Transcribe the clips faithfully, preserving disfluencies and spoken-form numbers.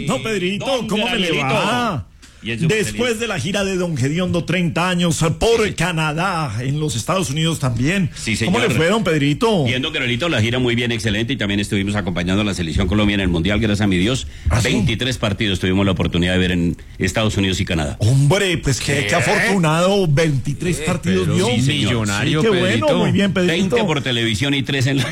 No, Pedrito, Don ¿cómo me le Gabrielito. va? Después de la gira de Don Gediondo, treinta años por sí, Canadá, en los Estados Unidos también. Sí, señor. ¿Cómo le fue, don Pedrito? Viendo Gabrielito, la gira muy bien, excelente, y también estuvimos acompañando a la selección Colombia en el Mundial, gracias a mi Dios. ¿Ah, sí? veintitrés partidos tuvimos la oportunidad de ver en Estados Unidos y Canadá. Hombre, pues qué, qué afortunado, veintitrés ¿Qué? partidos Pero vio. sí, millonario, Sí, qué Pedrito. bueno, muy bien, Pedrito. veinte por televisión y tres en la...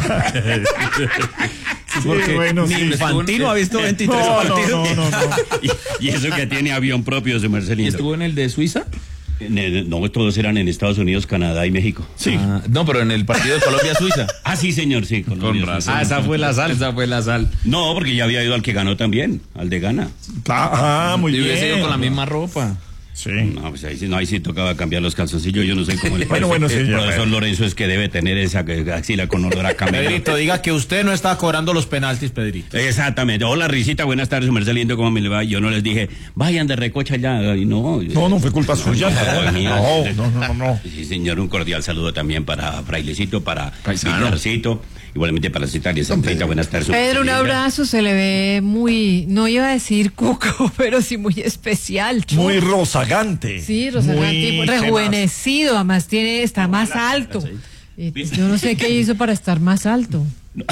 Sí, bueno, Ni sí. Infantino ha visto veintitrés No, no, partidos. no, no, no. y, y eso que tiene avión propio, ese ¿Y Marcelino. estuvo en el de Suiza? No, todos eran en Estados Unidos, Canadá y México. Sí. Ah, no, pero en el partido de Colombia-Suiza. Ah, sí, señor, sí. Colombia, Con razón. sí. Ah, esa fue la sal. Esa fue la sal. No, porque ya había ido al que ganó también, al de Ghana. Ah, muy Y bien. hubiese ido con la misma ropa. Sí. No, pues ahí sí, no, ahí sí tocaba cambiar los calzoncillos, yo no sé cómo le Bueno, bueno, sí, El ya, profesor bueno. Lorenzo es que debe tener esa axila con olor a camelo. Pedrito, diga que usted no está cobrando los penaltis, Pedrito. Exactamente. Hola, Risita, buenas tardes, Merced Lindo, ¿cómo me le va? Yo no les dije, vayan de recocha ya. Y no, No, no fue culpa suya. No, No, no, no, no. Sí, señor, un cordial saludo también para Frailecito, para Paisano. Pilarcito, igualmente para Citalia Santrita, buenas tardes. Pedro, un Linda. abrazo, se le ve muy, no iba a decir cuco, pero sí muy especial. Chu. Muy rozagante. Sí, Rosagante, Muy rejuvenecido, además tiene, está más alto. Y yo no sé qué hizo para estar más alto.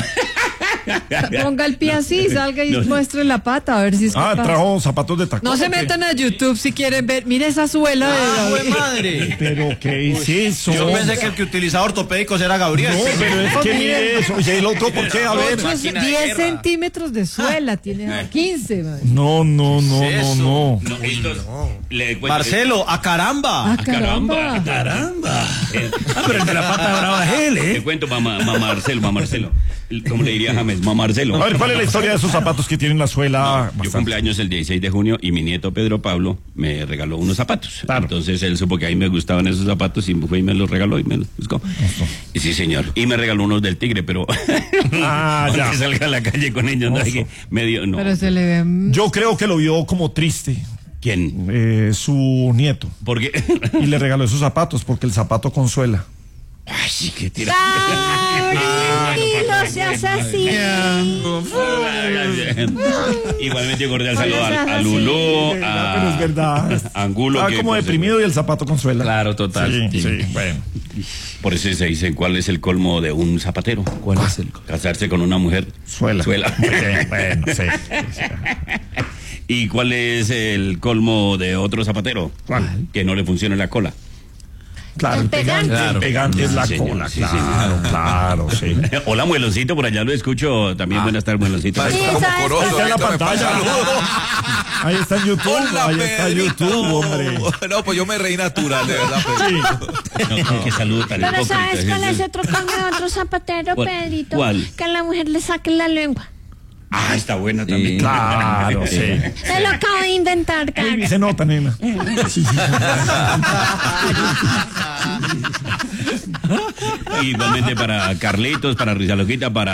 Ponga el pie así, salga y No. muestre la pata, a ver si es Ah, capaz. trajo zapatos de tacón. No se ¿o qué? metan a YouTube si quieren ver. Mire esa suela de ¡Ah, Gabriel. jue madre! Pero, ¿qué es eso? Yo pensé que el que utilizaba ortopédicos era Gabriel. No, pero es que mire eso. Y el otro, ¿por qué? A ver. Otros máquina de diez guerra. centímetros de suela, tiene quince. madre. No, no, no, ¿Qué es no, eso? no. No, estos- le cuento- Marcelo, ¡a caramba! Ah, caramba. caramba. Eh, Ah, pero el de la pata brava es él, Te ¿eh? cuento, mamá, mamá Marcelo, mamá Marcelo. ¿Cómo le diría James? Mamá Marcelo. A ver, ¿cuál es la historia de esos zapatos que tienen la suela? Yo bastante? cumpleaños el dieciséis de junio y mi nieto Pedro Pablo me regaló unos zapatos. Claro. Entonces él supo que a mí me gustaban esos zapatos y fue y me los regaló y me los buscó. Y sí, señor. Y me regaló unos del Tigre, pero Ah, cuando ya. que salga a la calle con ellos, no, Oso. es que medio, no. Pero se le ve. mm, Yo creo que lo vio como triste, ¿Quién? eh, su nieto. Porque Y le regaló esos zapatos porque el zapato consuela. ay, sí que tira. Gabriel, no seas así. Igualmente cordial saludo Oye, a, a seas Lulú, así. a, Pero es verdad. a Angulo. Estaba que como por- deprimido y el zapato consuela. Claro, total. Sí, sí, bueno. Por eso se dice, ¿cuál es el colmo de un zapatero? ¿Cuál es el? Casarse con una mujer. Suela. Suela. Bien, bueno, sí. sí. ¿Y cuál es el colmo de otro zapatero? ¿Cuál? Que no le funcione la cola. Claro, el pegante. Claro. El pegante es la Sí, señor, cola. sí, Claro, claro, sí. Hola, Mueloncito, por allá lo escucho. También buenas tardes, Mueloncito. Sí, Como ¿sabes? corozo, Ahí está en la ahorita me pantalla. pasa. Ahí está en YouTube. Hola, ahí está en Pedrito. YouTube, hombre. No, pues yo me reí natural, de verdad, Pedrito. No, no, qué saludo tan Pero hipócrita. ¿sabes cuál es otro colmo de otro zapatero, ¿Cuál? Pedrito? ¿Cuál? Que a la mujer le saque la lengua. Ah, está buena también. Claro, sí. Se lo acabo de inventar, Ay, cara. se nota, nena. Sí, sí. Igualmente para Carlitos, para Rizaloquita, para